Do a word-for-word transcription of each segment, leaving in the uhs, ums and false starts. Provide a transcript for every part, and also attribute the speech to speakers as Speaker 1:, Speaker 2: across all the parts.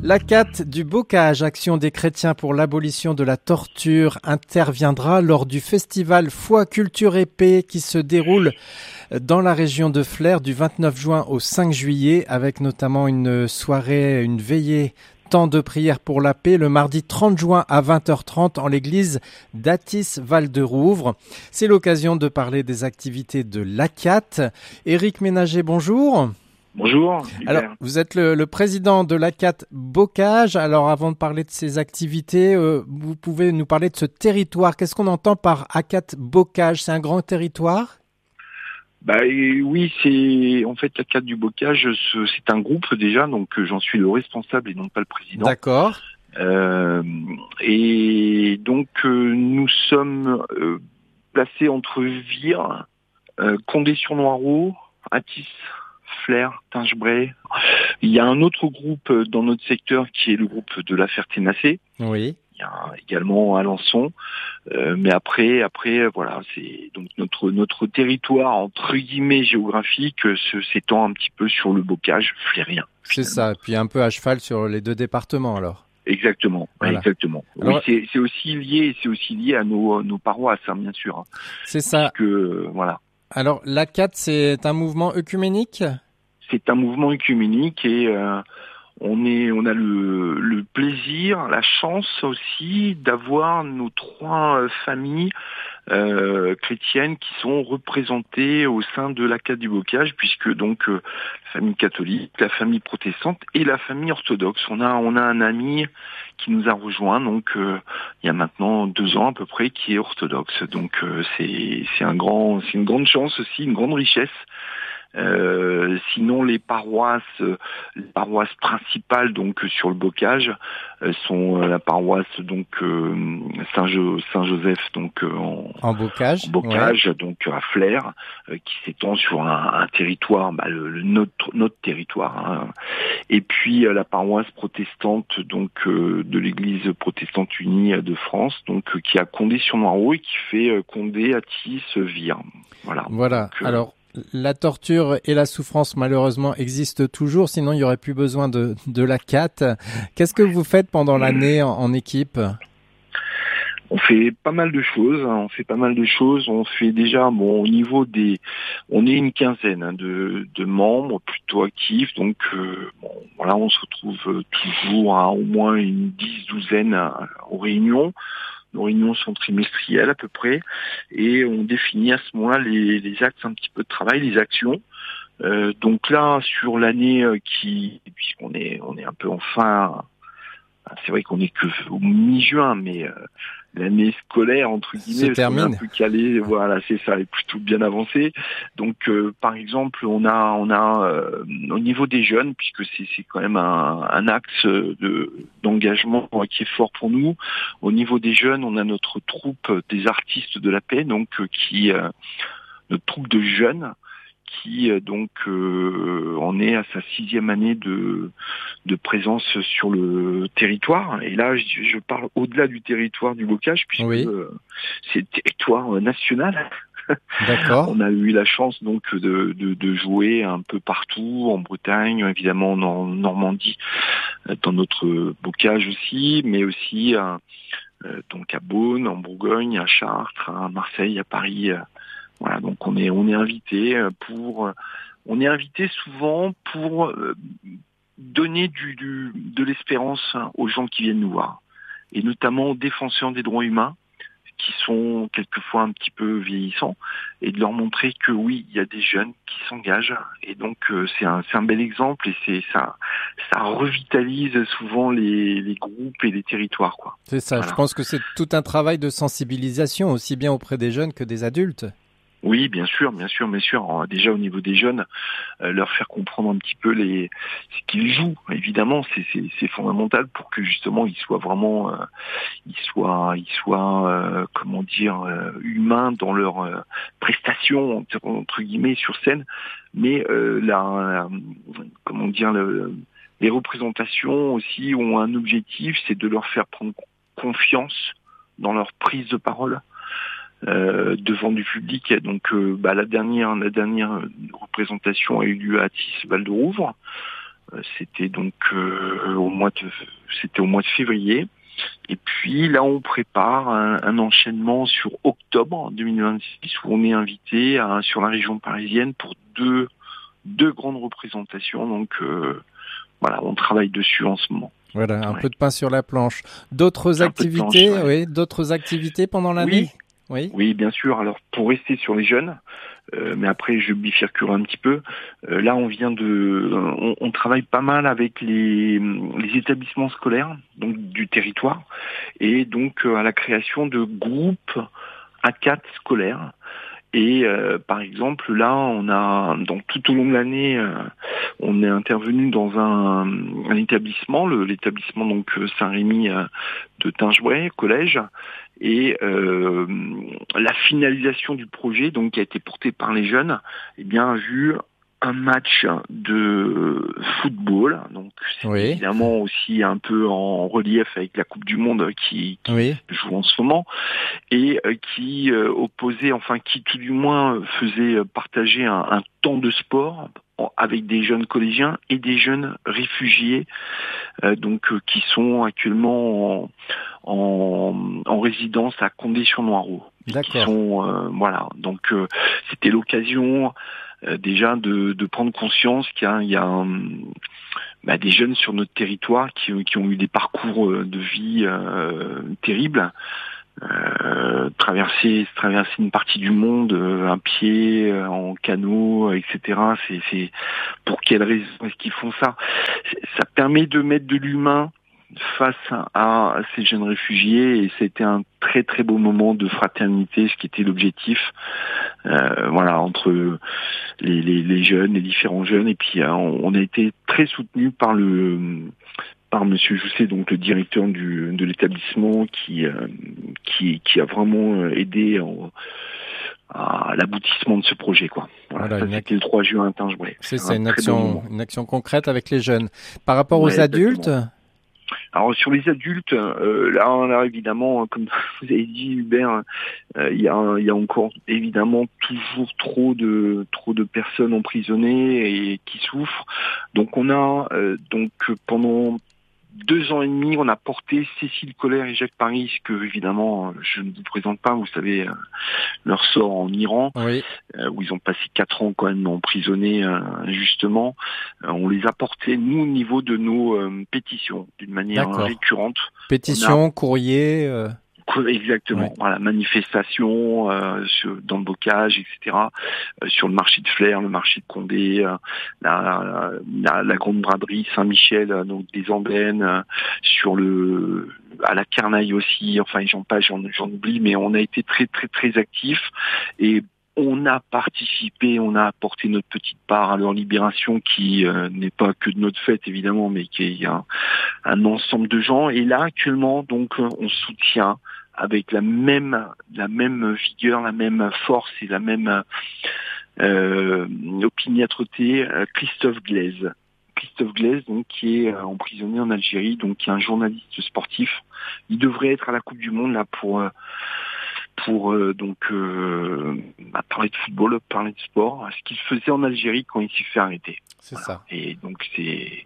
Speaker 1: L'A C A T du Bocage, Action des chrétiens pour l'abolition de la torture, interviendra lors du festival Foi, Culture et Paix qui se déroule dans la région de Flers du vingt-neuf juin au cinq juillet, avec notamment une soirée, une veillée, temps de prière pour la paix le mardi trente juin à vingt heures trente en l'église d'Athis-Val-de-Rouvre. C'est l'occasion de parler des activités de l'A C A T. Éric Ménager, bonjour.
Speaker 2: Bonjour.
Speaker 1: Alors, vous êtes le, le président de l'A C A T Bocage. Alors, avant de parler de ces activités, euh, vous pouvez nous parler de ce territoire. Qu'est-ce qu'on entend par A C A T Bocage? C'est un grand territoire?
Speaker 2: Bah oui, c'est en fait l'A C A T du Bocage, c'est un groupe déjà, donc j'en suis le responsable et non pas le président.
Speaker 1: D'accord.
Speaker 2: Euh, et donc euh, nous sommes euh, placés entre Vire, euh, Condé-sur-Noireau, Athis, Flers, Tingebray. Il y a un autre groupe dans notre secteur qui est le groupe de la Ferté-Nacé.
Speaker 1: Oui.
Speaker 2: Il y a également Alençon, euh, mais après, après, voilà, c'est donc notre notre territoire entre guillemets géographique se s'étend un petit peu sur le Bocage flérien.
Speaker 1: C'est ça, et puis un peu à cheval sur les deux départements alors.
Speaker 2: Exactement,
Speaker 1: voilà.
Speaker 2: exactement.
Speaker 1: Alors,
Speaker 2: oui, c'est c'est aussi lié, c'est aussi lié à nos nos paroisses, hein, bien sûr. Hein,
Speaker 1: c'est ça.
Speaker 2: Que euh, voilà.
Speaker 1: Alors l'A C A T, c'est un mouvement œcuménique.
Speaker 2: C'est un mouvement œcuménique et euh, On est, on a le, le plaisir, la chance aussi d'avoir nos trois familles euh, chrétiennes qui sont représentées au sein de l'A C A T du Bocage, puisque donc euh, la famille catholique, la famille protestante et la famille orthodoxe. On a, on a un ami qui nous a rejoint donc euh, il y a maintenant deux ans à peu près, qui est orthodoxe. Donc euh, c'est, c'est un grand, c'est une grande chance aussi, une grande richesse. Euh, sinon, les paroisses, les paroisses principales donc sur le Bocage euh, sont la paroisse donc euh, Saint-Jo- Saint-Joseph donc euh, en,
Speaker 1: en Bocage,
Speaker 2: en Bocage
Speaker 1: ouais.
Speaker 2: donc à Flers, euh, qui s'étend sur un, un territoire, bah, le, le notre notre territoire. Hein. Et puis euh, la paroisse protestante donc euh, de l'Église protestante unie de France, donc euh, qui a Condé-sur-Noireau et qui fait euh, Condé, Athis, Vire. Voilà.
Speaker 1: Voilà.
Speaker 2: Donc, euh,
Speaker 1: Alors. La torture et la souffrance, malheureusement, existent toujours. Sinon, il n'y aurait plus besoin de, de l'A C A T. Qu'est-ce que vous faites pendant l'année en, en équipe?
Speaker 2: On fait pas mal de choses. Hein. On fait pas mal de choses. On fait déjà, bon, au niveau des, on est une quinzaine hein, de, de membres plutôt actifs. Donc, euh, bon, voilà, on se retrouve toujours à au moins une dix douzaine à, aux réunions. Nos réunions sont trimestrielles à peu près, et on définit à ce moment-là les, les axes un petit peu de travail, les actions. Euh, donc là, sur l'année qui, puisqu'on est, on est un peu en fin, c'est vrai qu'on est que au mi-juin, mais euh, l'année scolaire entre guillemets
Speaker 1: se termine.
Speaker 2: On est un peu calé, voilà, c'est ça, elle est plutôt bien avancée. Donc, euh, par exemple, on a, on a euh, au niveau des jeunes, puisque c'est, c'est quand même un, un axe de d'engagement qui est fort pour nous. Au niveau des jeunes, on a notre troupe des artistes de la paix, donc euh, qui, euh, notre troupe de jeunes. Qui donc euh, en est à sa sixième année de de présence sur le territoire. Et là, je, je parle au-delà du territoire du Bocage, puisque
Speaker 1: oui.
Speaker 2: euh, c'est le territoire national.
Speaker 1: D'accord.
Speaker 2: On a eu la chance donc de, de, de jouer un peu partout, en Bretagne, évidemment en Normandie, dans notre Bocage aussi, mais aussi à, euh, donc à Beaune, en Bourgogne, à Chartres, à Marseille, à Paris. Voilà, donc on est on est invité pour on est invité souvent pour donner du, du de l'espérance aux gens qui viennent nous voir, et notamment aux défenseurs des droits humains qui sont quelquefois un petit peu vieillissants, et de leur montrer que oui, il y a des jeunes qui s'engagent, et donc euh, c'est un c'est un bel exemple, et c'est ça ça revitalise souvent les les groupes et les territoires, quoi.
Speaker 1: C'est ça. Voilà. Je pense que c'est tout un travail de sensibilisation aussi bien auprès des jeunes que des adultes.
Speaker 2: Oui, bien sûr, bien sûr, bien sûr. Déjà au niveau des jeunes, euh, leur faire comprendre un petit peu les ce qu'ils jouent. Évidemment, c'est, c'est, c'est fondamental pour que justement ils soient vraiment, euh, ils soient, ils soient, euh, comment dire, euh, humains dans leurs euh, prestations entre, entre guillemets sur scène. Mais euh, la, la, comment dire, le, les représentations aussi ont un objectif, c'est de leur faire prendre confiance dans leur prise de parole. Euh, devant du public. Donc euh, bah, la dernière la dernière représentation a eu lieu à Athis-Val-de-Rouvre. Euh, c'était donc euh, au mois de c'était au mois de février. Et puis là, on prépare un, un enchaînement sur octobre deux mille vingt-six où on est invité à, sur la région parisienne pour deux deux grandes représentations. Donc euh, voilà, on travaille dessus en ce moment.
Speaker 1: Voilà, un
Speaker 2: ouais.
Speaker 1: peu de pain sur la planche. D'autres
Speaker 2: un
Speaker 1: activités,
Speaker 2: planche, ouais.
Speaker 1: oui, d'autres activités pendant l'année.
Speaker 2: Oui, oui, oui, bien sûr. Alors pour rester sur les jeunes, euh, mais après je bifurquerai un petit peu. Euh, là, on vient de, on, on travaille pas mal avec les, les établissements scolaires, donc du territoire, et donc euh, à la création de groupes A quatre scolaires. Et euh, par exemple, là, on a, donc tout au long de l'année, euh, on est intervenu dans un, un établissement, le, l'établissement donc Saint-Rémy euh, de Tingebray, collège, et euh, la finalisation du projet, donc qui a été porté par les jeunes, eh bien, a vu un match de football, donc c'est
Speaker 1: Oui.
Speaker 2: évidemment aussi un peu en relief avec la Coupe du Monde qui, qui
Speaker 1: Oui.
Speaker 2: joue en ce moment, et euh, qui euh, opposait, enfin qui tout du moins faisait partager un, un temps de sport avec des jeunes collégiens et des jeunes réfugiés, euh, donc euh, qui sont actuellement en, en, en résidence à Condé-sur-Noireau.
Speaker 1: D'accord.
Speaker 2: Qui sont euh, voilà, donc euh, c'était l'occasion euh, déjà de, de prendre conscience qu'il y a, il y a un, bah, des jeunes sur notre territoire qui, qui ont eu des parcours de vie euh, terribles. Euh, traverser traverser une partie du monde euh, à pied, euh, en canot, et cetera. C'est, c'est pour quelles raisons est-ce qu'ils font ça? C'est, ça permet de mettre de l'humain face à, à ces jeunes réfugiés, et c'était un très très beau moment de fraternité, ce qui était l'objectif. Euh, voilà, entre les, les, les jeunes, les différents jeunes, et puis euh, on, on a été très soutenus par le par Monsieur Jousset, donc le directeur du, de l'établissement, qui, euh, qui qui a vraiment aidé en, à l'aboutissement de ce projet, quoi. Voilà,
Speaker 1: Voilà,
Speaker 2: ça
Speaker 1: une
Speaker 2: c'était ac... le trois juin à Tingebray.
Speaker 1: C'est ça, une action, une action concrète avec les jeunes. Par rapport
Speaker 2: ouais,
Speaker 1: aux adultes.
Speaker 2: Exactement. Alors sur les adultes, euh, là, là évidemment, comme vous avez dit Hubert, euh, il y a, il y a encore évidemment toujours trop de trop de personnes emprisonnées et qui souffrent. Donc on a euh, donc pendant deux ans et demi, on a porté Cécile Colère et Jacques Paris, que évidemment je ne vous présente pas, vous savez euh, leur sort en Iran,
Speaker 1: oui.
Speaker 2: euh, où ils ont passé quatre ans quand même emprisonnés euh, justement. Euh, on les a portés nous au niveau de nos euh, pétitions d'une manière
Speaker 1: D'accord.
Speaker 2: récurrente.
Speaker 1: Pétitions,
Speaker 2: a...
Speaker 1: courriers. Euh...
Speaker 2: Exactement. Ouais. Voilà, manifestation euh, sur, dans le bocage, et cetera. Euh, sur le marché de Flers, le marché de Condé, euh, la, la, la grande braderie Saint-Michel, euh, donc des Emblènes, euh, sur le à la Carnaille aussi. Enfin, j'en passe, j'en, j'en oublie, mais on a été très très très actifs et on a participé, on a apporté notre petite part à leur libération, qui euh, n'est pas que de notre fait évidemment, mais qui est un, un ensemble de gens. Et là actuellement, donc, on soutient avec la même la même vigueur, la même force et la même euh, opiniâtreté, Christophe Glaise. Christophe Glaise, donc, qui est emprisonné en Algérie, donc qui est un journaliste sportif. Il devrait être à la Coupe du Monde là pour pour euh, donc euh, bah, parler de football, parler de sport, ce qu'il faisait en Algérie quand il s'est fait arrêter.
Speaker 1: C'est
Speaker 2: voilà.
Speaker 1: ça.
Speaker 2: Et donc c'est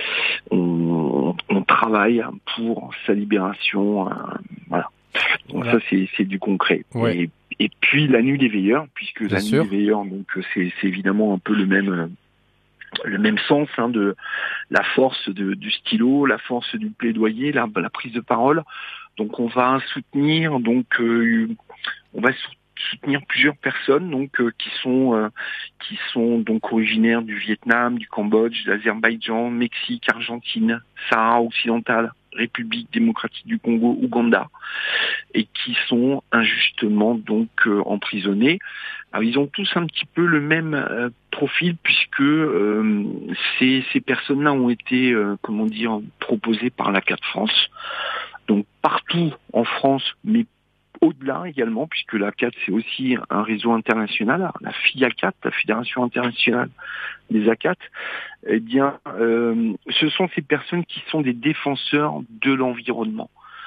Speaker 2: on, on travaille pour sa libération, euh, voilà. Donc voilà. Ça c'est, c'est du concret.
Speaker 1: Ouais.
Speaker 2: Et, et puis la nuit des veilleurs, puisque
Speaker 1: Bien
Speaker 2: la
Speaker 1: sûr.
Speaker 2: nuit des veilleurs, donc c'est, c'est évidemment un peu le même euh, le même sens hein, de la force de, du stylo, la force du plaidoyer, la, la prise de parole. Donc on va soutenir, donc euh, on va soutenir plusieurs personnes donc euh, qui sont euh, qui sont donc originaires du Vietnam, du Cambodge, de l'Azerbaïdjan, Mexique, Argentine, Sahara occidental, République démocratique du Congo, Ouganda, et qui sont injustement donc euh, emprisonnés. Alors, ils ont tous un petit peu le même euh, profil, puisque euh, ces, ces personnes-là ont été, euh, comment dire, proposées par l'A quatre France. Donc partout en France, mais au-delà également, puisque l'A quatre c'est aussi un réseau international, la F I A quatre, la Fédération internationale des A quatre, eh bien, euh, ce sont ces personnes qui sont des défenseurs de l'environnement.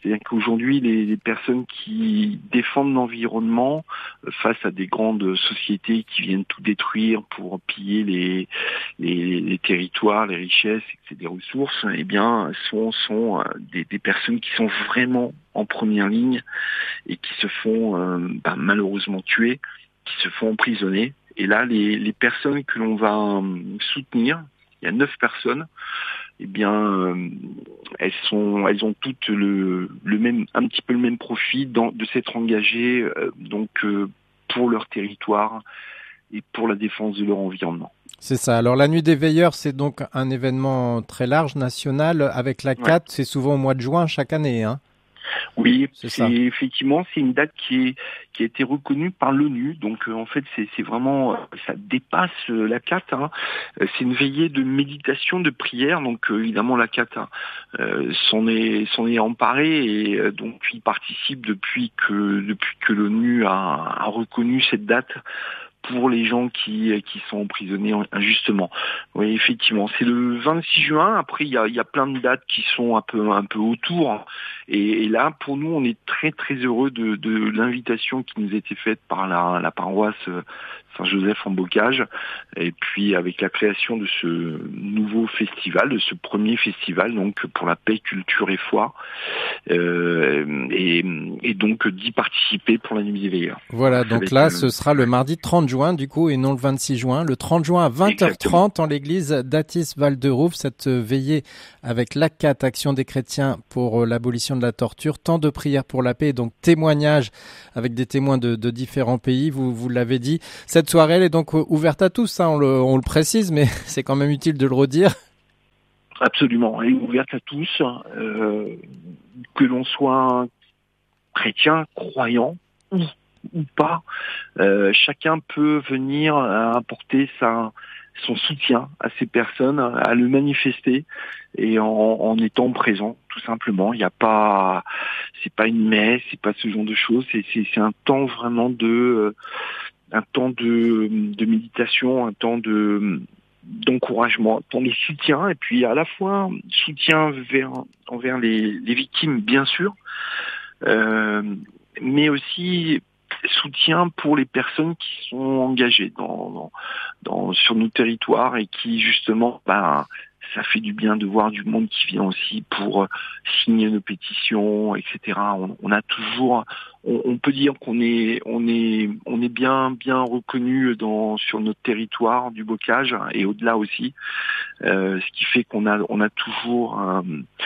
Speaker 2: C'est-à-dire qu'aujourd'hui, les, les personnes qui défendent l'environnement euh, face à des grandes sociétés qui viennent tout détruire pour piller les, les, les territoires, les richesses, et cetera, des ressources, eh bien, sont, sont euh, des, des personnes qui sont vraiment en première ligne et qui se font euh, bah, malheureusement tuer, qui se font emprisonner. Et là, les, les personnes que l'on va euh, soutenir, il y a neuf personnes, eh bien, euh, elles sont, elles ont toutes le, le même, un petit peu le même profit dans, de s'être engagées euh, donc euh, pour leur territoire et pour la défense de leur environnement.
Speaker 1: C'est ça. Alors la Nuit des Veilleurs, c'est donc un événement très large, national, avec la C A T. Ouais. C'est souvent au mois de juin chaque année, hein.
Speaker 2: Oui, c'est, c'est effectivement c'est une date qui est qui a été reconnue par l'ONU. Donc euh, en fait c'est c'est vraiment ça dépasse euh, la C A T. Hein. C'est une veillée de méditation, de prière. Donc euh, évidemment la C A T euh, s'en est s'en est emparée et euh, donc il participe depuis que depuis que l'ONU a, a reconnu cette date pour les gens qui qui sont emprisonnés injustement. Oui, effectivement, c'est le vingt-six juin. Après, il y a il y a plein de dates qui sont un peu un peu autour. Et, et là, pour nous, on est très très heureux de de l'invitation qui nous a été faite par la la paroisse Saint-Joseph en Bocage. Et puis avec la création de ce nouveau festival, de ce premier festival, donc pour la paix, culture et foi, euh, et, et donc d'y participer pour la Nuit des Veilleurs.
Speaker 1: Voilà, donc là, euh... ce sera le mardi trente juin du coup et non le vingt-six juin. Le trente juin à vingt heures trente en l'église d'Athis Val-de-Rouvre, cette veillée avec l'A C A T, Action des chrétiens pour l'abolition de la torture, temps de prière pour la paix, donc témoignage avec des témoins de, de différents pays, vous, vous l'avez dit. Cette soirée, elle est donc ouverte à tous, hein, on, le, on le précise, mais c'est quand même utile de le redire.
Speaker 2: Absolument, elle est ouverte à tous, euh, que l'on soit chrétien, croyant ou, ou pas, euh, chacun peut venir apporter sa, son soutien à ces personnes, à le manifester et en, en étant présent, tout simplement. Il n'y a pas, c'est pas une messe, c'est pas ce genre de choses, c'est, c'est, c'est un temps vraiment de, un temps de, de méditation, un temps de d'encouragement, un temps de soutien, et puis à la fois soutien vers, envers les, les victimes, bien sûr, euh, mais aussi soutien pour les personnes qui sont engagées dans, dans, dans sur nos territoires et qui justement, ben, ça fait du bien de voir du monde qui vient aussi pour signer nos pétitions, et cetera. On, on a toujours, on, on peut dire qu'on est, on est, on est bien, bien reconnu dans sur notre territoire du Bocage et au-delà aussi, euh, ce qui fait qu'on a, on a toujours, un,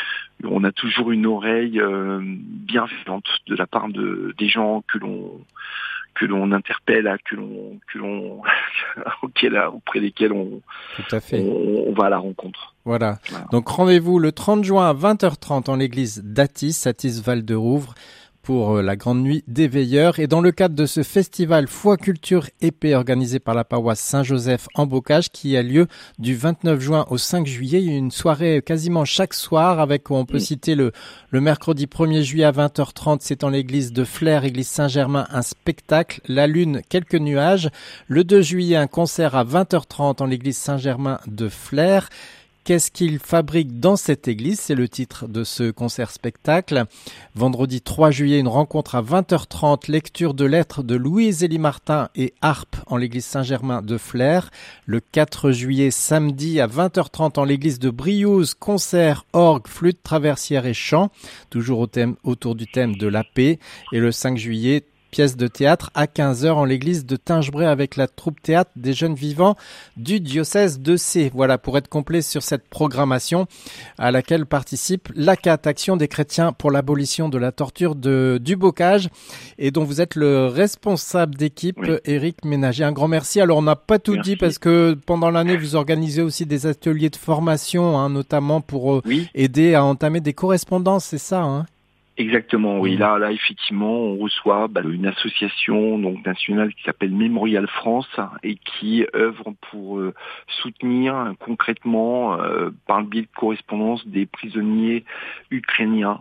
Speaker 2: on a toujours une oreille euh, bienveillante de la part de des gens que l'on que l'on interpelle, que l'on, que l'on, auquel, auprès desquels on,
Speaker 1: Tout à fait.
Speaker 2: on, on va à la rencontre.
Speaker 1: Voilà. voilà. Donc rendez-vous le trente juin à vingt heures trente en l'église d'Athis, Athis Val-de-Rouvre, pour la grande nuit des veilleurs. Et dans le cadre de ce festival Foi, Culture et Paix organisé par la paroisse Saint-Joseph en Bocage, qui a lieu du vingt-neuf juin au cinq juillet, il y a une soirée quasiment chaque soir avec, on peut mmh. citer le, le mercredi premier juillet à vingt heures trente, c'est en l'église de Flers, église Saint-Germain, un spectacle, la lune, quelques nuages. Le deux juillet, un concert à vingt heures trente en l'église Saint-Germain de Flers. Qu'est-ce qu'il fabrique dans cette église? C'est le titre de ce concert-spectacle. Vendredi trois juillet, une rencontre à vingt heures trente, lecture de lettres de Louise-Élie Martin et harpe en l'église Saint-Germain de Flers. Le quatre juillet, samedi à vingt heures trente en l'église de Briouze, concert, orgue, flûte traversière et chant, toujours au thème, autour du thème de la paix. Et le cinq juillet, pièce de théâtre à quinze heures en l'église de Tingebray avec la troupe théâtre des jeunes vivants du diocèse de Sées. Voilà, pour être complet sur cette programmation à laquelle participe l'A C A T, Action des chrétiens pour l'abolition de la torture de, du Bocage, et dont vous êtes le responsable d'équipe, oui. Éric Ménager. Un grand merci. Alors, on n'a pas tout merci. dit parce que pendant l'année, vous organisez aussi des ateliers de formation, hein, notamment pour euh, oui. aider à entamer des correspondances, c'est ça, hein?
Speaker 2: Exactement, oui. Là, là, effectivement, on reçoit bah, une association donc nationale qui s'appelle Mémorial France et qui œuvre pour euh, soutenir concrètement, euh, par le biais de correspondance, des prisonniers ukrainiens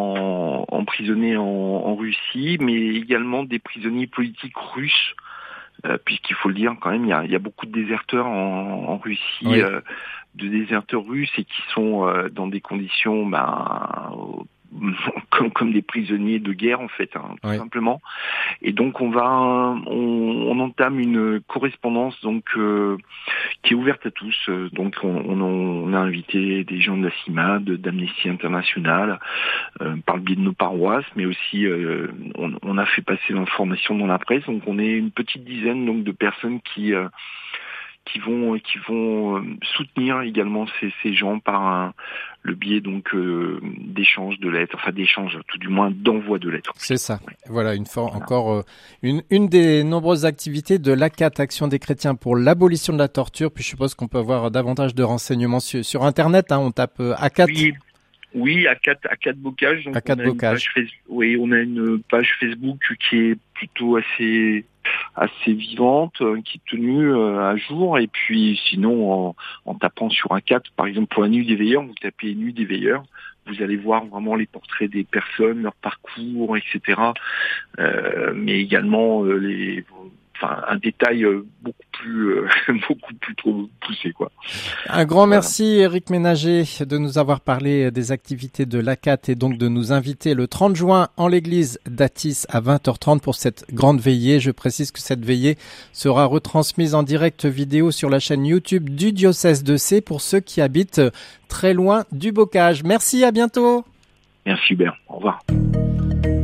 Speaker 2: en, emprisonnés en, en Russie, mais également des prisonniers politiques russes. Euh, puisqu'il faut le dire quand même, il y a, il y a beaucoup de déserteurs en, en Russie, oui. euh, de déserteurs russes et qui sont euh, dans des conditions bah, comme, comme des prisonniers de guerre en fait, hein, tout
Speaker 1: oui.
Speaker 2: simplement. Et donc on va, on, on entame une correspondance donc euh, qui est ouverte à tous. Donc on, on, on a invité des gens de la CIMAD, d'Amnesty International, euh, par le biais de nos paroisses, mais aussi euh, on, on a fait passer l'information dans la presse. Donc on est une petite dizaine donc de personnes qui euh, qui vont qui vont soutenir également ces, ces gens par un, le biais donc euh, d'échanges de lettres, enfin d'échanges, tout du moins d'envoi de lettres.
Speaker 1: C'est ça.
Speaker 2: Ouais.
Speaker 1: Voilà une fois
Speaker 2: Voilà.
Speaker 1: encore euh, une une des nombreuses activités de l'A C A T, Action des chrétiens pour l'abolition de la torture. Puis je suppose qu'on peut avoir davantage de renseignements sur, sur internet. Hein, on tape euh, A C A T.
Speaker 2: Oui. Oui, à quatre à quatre bocages. Donc
Speaker 1: à quatre bocages.
Speaker 2: Oui, on a une page Facebook qui est plutôt assez assez vivante, qui est tenue à jour. Et puis sinon, en, en tapant sur A C A T, par exemple pour la nuit des veilleurs, vous tapez nuit des veilleurs, vous allez voir vraiment les portraits des personnes, leur parcours, et cetera. Euh, mais également euh, les Enfin, un détail euh, beaucoup plus euh, beaucoup plus trop poussé, quoi.
Speaker 1: Un grand voilà. Merci Éric Ménager de nous avoir parlé des activités de l'A C A T et donc de nous inviter le trente juin en l'église d'Athis à vingt heures trente pour cette grande veillée. Je précise que cette veillée sera retransmise en direct vidéo sur la chaîne YouTube du diocèse de Sées pour ceux qui habitent très loin du Bocage. Merci, à bientôt.
Speaker 2: Merci Hubert, au revoir.